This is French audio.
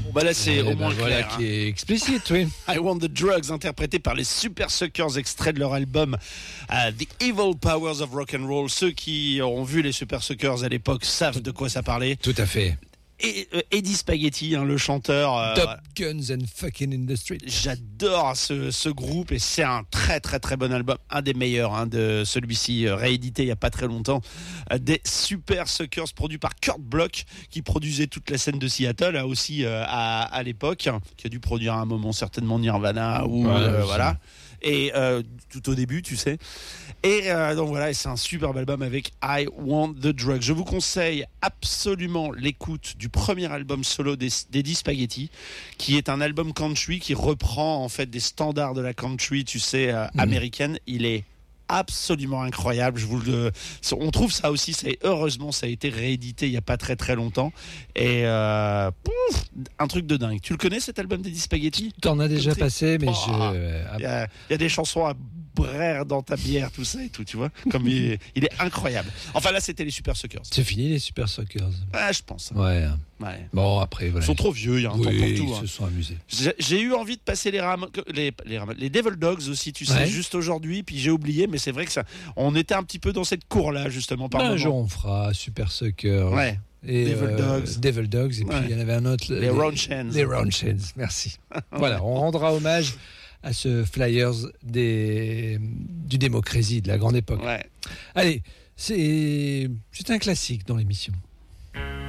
Bah là, c'est au moins voilà clair. qui est explicite, oui. I Want the Drugs, interprété par les Super Suckers, extrait de leur album The Evil Powers of Rock and Roll. Ceux qui ont vu les Super Suckers à l'époque savent de quoi ça parlait. Tout à fait. Et Eddie Spaghetti, le chanteur. Top Guns and Fucking in the Street. J'adore ce groupe et c'est un très très très bon album, un des meilleurs de celui-ci, réédité il n'y a pas très longtemps, des Super Suckers, produit par Kurt Bloch, qui produisait toute la scène de Seattle aussi à l'époque, qui a dû produire à un moment certainement Nirvana ou voilà. Et tout au début, tu sais. Et donc voilà, et c'est un superbe album avec I Want the Drug. Je vous conseille absolument l'écoute du premier album solo d'Eddie Spaghetti, qui est un album country qui reprend en fait des standards de la country, tu sais, américaine. Il est absolument incroyable. On trouve ça aussi. Heureusement, ça a été réédité il y a pas très très longtemps. Et un truc de dingue. Tu le connais cet album d'Eddie Spaghetti ? T'en as déjà passé, mais il y a des chansons à brère dans ta bière, tout ça et tout, tu vois. Comme il est incroyable. Enfin là, c'était les Super Suckers. C'est fini les Super Suckers. Ah, je pense. Ouais. Bon, après, Ils voilà. sont trop vieux, il y a un temps pour tout. Ils se sont amusés. J'ai eu envie de passer les Devil Dogs aussi, tu sais, juste aujourd'hui, puis j'ai oublié, mais c'est vrai que on était un petit peu dans cette cour-là, justement, par moment. Un jour, on fera Super Suckers. Ouais. Et Devil Dogs, et puis il y en avait un autre. Les Round Chains. Les Round Chains, merci. Voilà, on rendra hommage à ce Flyers du Démocratie de la grande époque. Ouais. Allez, c'est un classique dans l'émission.